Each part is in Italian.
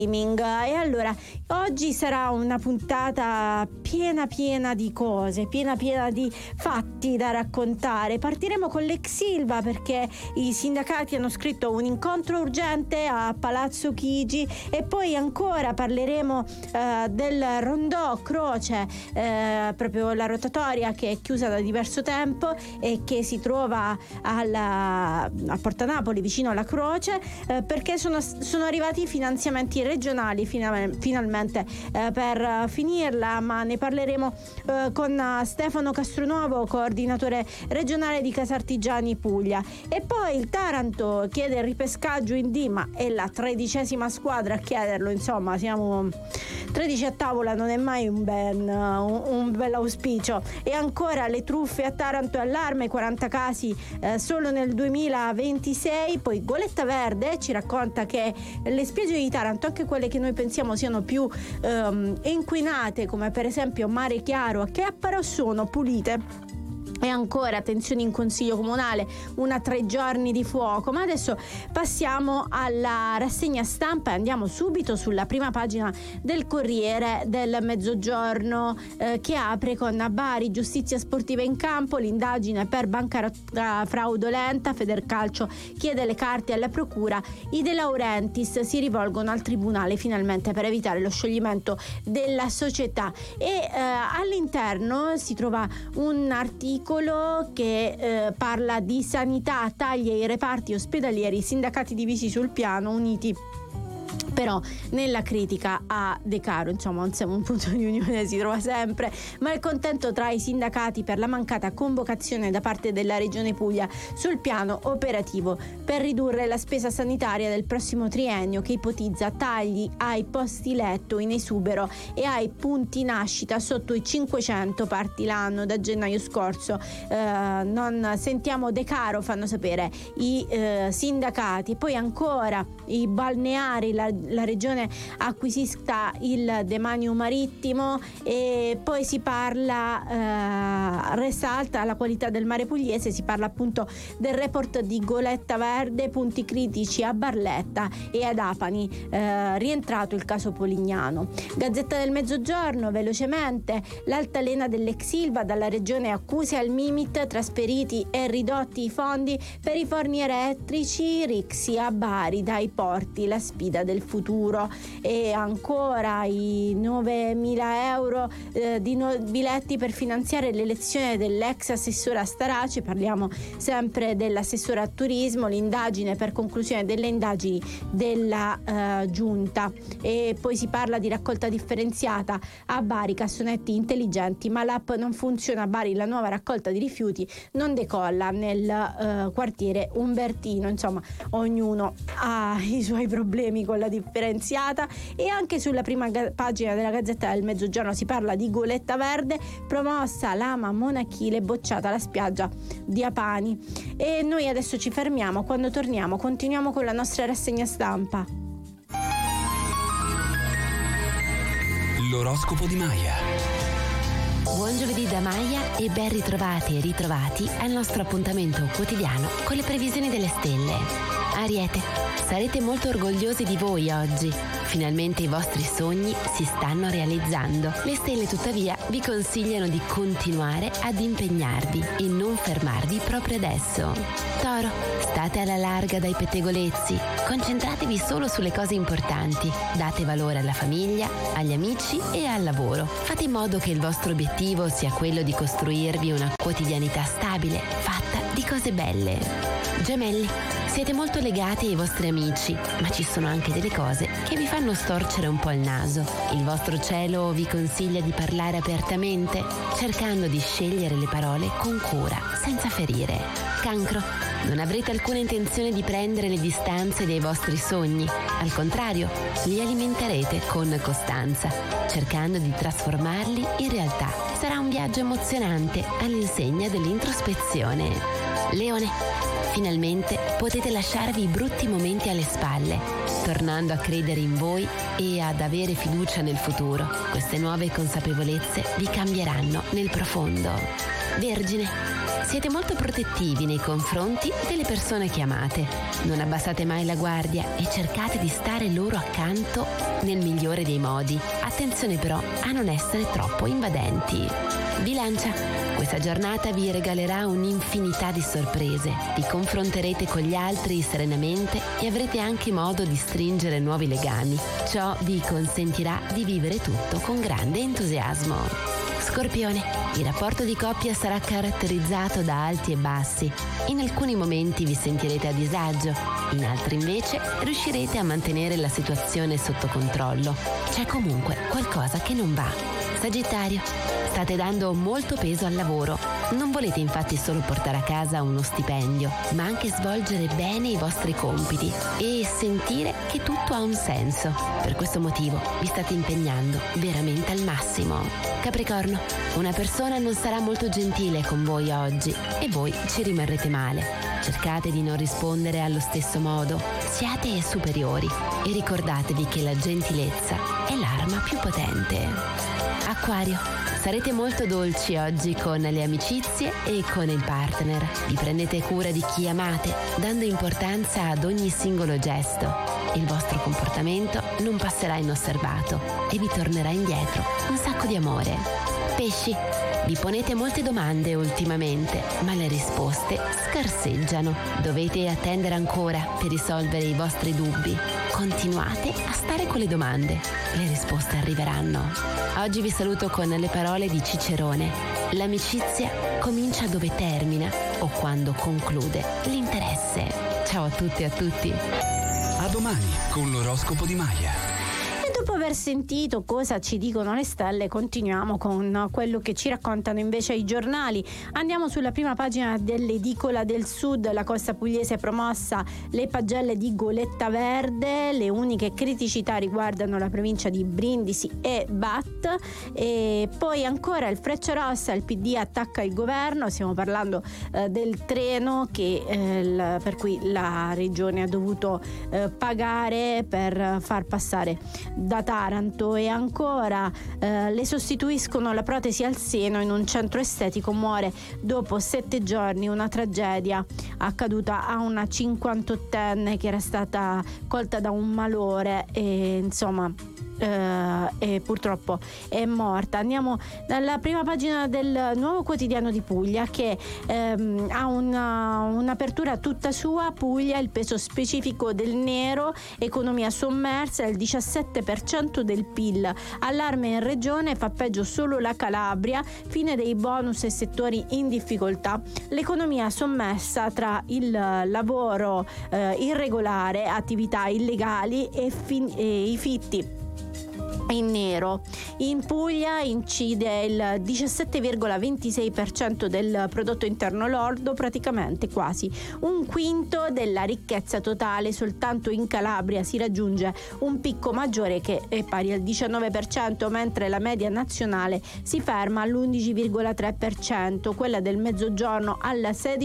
E allora oggi sarà una puntata piena di cose, piena di fatti da raccontare. Partiremo con l'ex Ilva perché i sindacati hanno scritto un incontro urgente a Palazzo Chigi, e poi ancora parleremo del rondò Croce, proprio la rotatoria che è chiusa da diverso tempo e che si trova a Porta Napoli vicino alla Croce, perché sono arrivati i finanziamenti regionali finalmente per finirla, ma ne parleremo con Stefano Castronuovo, coordinatore regionale di Casartigiani Puglia. E poi il Taranto chiede il ripescaggio in D, ma è la 13ª squadra a chiederlo, insomma siamo 13 a tavola, non è mai un bel auspicio. E ancora le truffe a Taranto e allarme, 40 casi solo nel 2026. Poi Goletta Verde ci racconta che le spiagge di Taranto, anche quelle che noi pensiamo siano più inquinate, come per esempio Mare Chiaro, che però sono pulite. E ancora tensioni in consiglio comunale, 3 giorni di fuoco. Ma adesso passiamo alla rassegna stampa e andiamo subito sulla prima pagina del Corriere del Mezzogiorno, che apre con: a Bari giustizia sportiva in campo, l'indagine per bancarotta fraudolenta, Federcalcio chiede le carte alla procura, i De Laurentiis si rivolgono al tribunale finalmente per evitare lo scioglimento della società. E all'interno si trova un articolo che parla di sanità, tagli ai reparti ospedalieri, sindacati divisi sul piano, uniti però nella critica a De Caro. Insomma, un punto di unione si trova sempre, ma il contento tra i sindacati per la mancata convocazione da parte della Regione Puglia sul piano operativo per ridurre la spesa sanitaria del prossimo triennio, che ipotizza tagli ai posti letto in esubero e ai punti nascita sotto i 500 parti l'anno da gennaio scorso. Non sentiamo De Caro, fanno sapere i sindacati. Poi ancora i balneari, la regione acquisisca il demanio marittimo, e poi si parla, resalta la qualità del mare pugliese, si parla appunto del report di Goletta Verde, punti critici a Barletta e ad Apani, rientrato il caso Polignano. Gazzetta del Mezzogiorno velocemente: l'altalena dell'ex Ilva, dalla regione accuse al Mimit, trasferiti e ridotti i fondi per i forni elettrici, Rixi a Bari, dai porti la sfida del futuro. E ancora i 9.000 euro di biglietti per finanziare l'elezione dell'ex assessore a Starace. Parliamo sempre dell'assessore a turismo, l'indagine per conclusione delle indagini della giunta. E poi si parla di raccolta differenziata a Bari, cassonetti intelligenti, ma l'app non funziona a Bari, la nuova raccolta di rifiuti non decolla nel quartiere Umbertino. Insomma, ognuno ha i suoi problemi con la differenziata. E anche sulla prima pagina della Gazzetta del Mezzogiorno si parla di Goletta Verde, promossa lama monachile, bocciata la spiaggia di Apani. E noi adesso ci fermiamo, quando torniamo continuiamo con la nostra rassegna stampa. L'oroscopo di Maya. Buon giovedì da Maya e ben ritrovati e ritrovati al nostro appuntamento quotidiano con le previsioni delle stelle. Ariete, sarete molto orgogliosi di voi oggi. Finalmente i vostri sogni si stanno realizzando. Le stelle tuttavia vi consigliano di continuare ad impegnarvi e non fermarvi proprio adesso. Toro, state alla larga dai pettegolezzi. Concentratevi solo sulle cose importanti. Date valore alla famiglia, agli amici e al lavoro. Fate in modo che il vostro obiettivo sia quello di costruirvi una quotidianità stabile, fatta di cose belle. Gemelli, siete molto legati ai vostri amici, ma ci sono anche delle cose che vi fanno storcere un po' il naso. Il vostro cielo vi consiglia di parlare apertamente, cercando di scegliere le parole con cura, senza ferire. Cancro, non avrete alcuna intenzione di prendere le distanze dai vostri sogni. Al contrario, li alimenterete con costanza, cercando di trasformarli in realtà. Sarà un viaggio emozionante all'insegna dell'introspezione. Leone, finalmente potete lasciarvi i brutti momenti alle spalle, tornando a credere in voi e ad avere fiducia nel futuro. Queste nuove consapevolezze vi cambieranno nel profondo. Vergine, siete molto protettivi nei confronti delle persone che amate. Non abbassate mai la guardia e cercate di stare loro accanto nel migliore dei modi. Attenzione però a non essere troppo invadenti. Bilancia, questa giornata vi regalerà un'infinità di sorprese. Vi confronterete con gli altri serenamente e avrete anche modo di stringere nuovi legami. Ciò vi consentirà di vivere tutto con grande entusiasmo. Scorpione, il rapporto di coppia sarà caratterizzato da alti e bassi. In alcuni momenti vi sentirete a disagio, in altri invece riuscirete a mantenere la situazione sotto controllo. C'è comunque qualcosa che non va. Sagittario, state dando molto peso al lavoro. Non volete infatti solo portare a casa uno stipendio, ma anche svolgere bene i vostri compiti e sentire che tutto ha un senso. Per questo motivo vi state impegnando veramente al massimo. Capricorno, una persona non sarà molto gentile con voi oggi e voi ci rimarrete male. Cercate di non rispondere allo stesso modo, siate superiori e ricordatevi che la gentilezza è l'arma più potente. Acquario, sarete molto dolci oggi con le amicizie e con il partner. Vi prendete cura di chi amate, dando importanza ad ogni singolo gesto. Il vostro comportamento non passerà inosservato e vi tornerà indietro un sacco di amore. Pesci, vi ponete molte domande ultimamente, ma le risposte scarseggiano. Dovete attendere ancora per risolvere i vostri dubbi. Continuate a stare con le domande, le risposte arriveranno. Oggi vi saluto con le parole di Cicerone. L'amicizia comincia dove termina o quando conclude l'interesse. Ciao a tutti e a tutti. A domani con l'oroscopo di Maya. Dopo aver sentito cosa ci dicono le stelle, continuiamo con quello che ci raccontano invece i giornali. Andiamo sulla prima pagina dell'Edicola del Sud. La costa pugliese promossa le pagelle di Goletta Verde. Le uniche criticità riguardano la provincia di Brindisi e Bat. E poi ancora il Frecciarossa, il PD attacca il governo. Stiamo parlando del treno che per cui la regione ha dovuto pagare per far passare da Taranto. E ancora le sostituiscono la protesi al seno in un centro estetico, muore dopo 7 giorni, una tragedia accaduta a una 58enne che era stata colta da un malore e insomma e purtroppo è morta. Andiamo dalla prima pagina del Nuovo Quotidiano di Puglia che ha un'apertura tutta sua. Puglia, il peso specifico del nero, economia sommersa, il 17% del PIL, allarme in regione, fa peggio solo la Calabria, fine dei bonus e settori in difficoltà, l'economia sommersa tra il lavoro irregolare, attività illegali e i fitti in nero. In Puglia incide il 17,26% del prodotto interno lordo, praticamente quasi un quinto della ricchezza totale. Soltanto in Calabria si raggiunge un picco maggiore che è pari al 19%, mentre la media nazionale si ferma all'11,3%, quella del Mezzogiorno al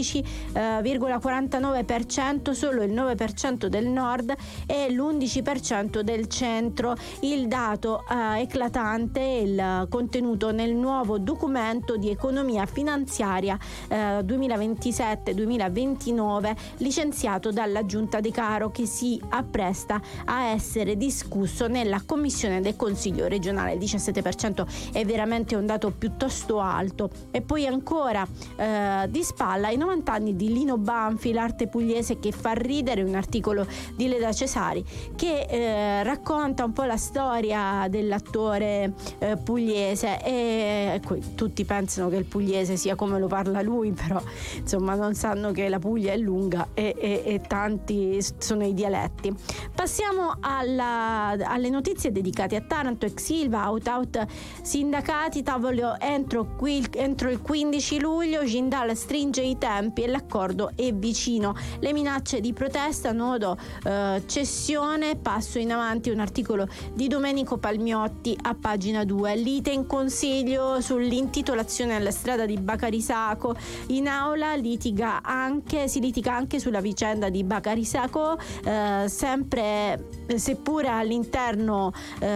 16,49%, solo il 9% del nord e l'11% del centro. Il dato eclatante il contenuto nel nuovo documento di economia finanziaria 2027-2029 licenziato dalla Giunta De Caro, che si appresta a essere discusso nella commissione del Consiglio regionale. Il 17% è veramente un dato piuttosto alto. E poi ancora di spalla i 90 anni di Lino Banfi, l'arte pugliese che fa ridere, un articolo di Leda Cesari che racconta un po' la storia dell'attore pugliese e tutti pensano che il pugliese sia come lo parla lui, però insomma non sanno che la Puglia è lunga e tanti sono i dialetti. Passiamo alle notizie dedicate a Taranto. Ex Ilva, out sindacati, tavolo entro il 15 luglio, Jindal stringe i tempi e l'accordo è vicino, le minacce di protesta, nodo cessione, passo in avanti, un articolo di Domenico Palmiotti a pagina 2. Lite in consiglio sull'intitolazione alla strada di Bacarisaco. In aula si litiga anche sulla vicenda di Bacarisaco, sempre seppure l'intento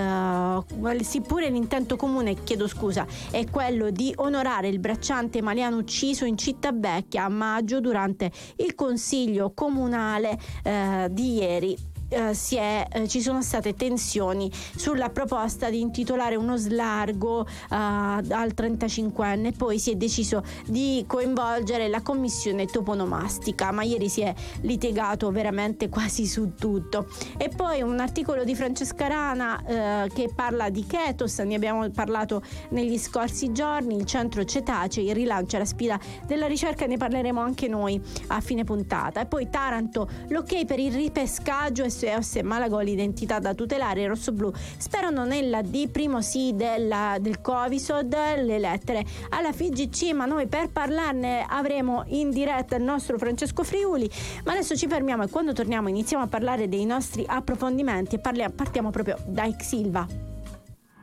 comune, è quello di onorare il bracciante maliano ucciso in Cittavecchia a maggio durante il consiglio comunale di ieri. Ci sono state tensioni sulla proposta di intitolare uno slargo al 35enne, poi si è deciso di coinvolgere la commissione toponomastica, ma ieri si è litigato veramente quasi su tutto. E poi un articolo di Francesca Rana che parla di Chetos, ne abbiamo parlato negli scorsi giorni, il centro cetacei rilancia la sfida della ricerca, ne parleremo anche noi a fine puntata. E poi Taranto, l'ok per il ripescaggio SEOS e Malagò, l'identità da tutelare, i rossoblù sperano nella D, primo sì del Covisod, le lettere alla FIGC, ma noi per parlarne avremo in diretta il nostro Francesco Friuli. Ma adesso ci fermiamo e quando torniamo iniziamo a parlare dei nostri approfondimenti e partiamo proprio da Exilva.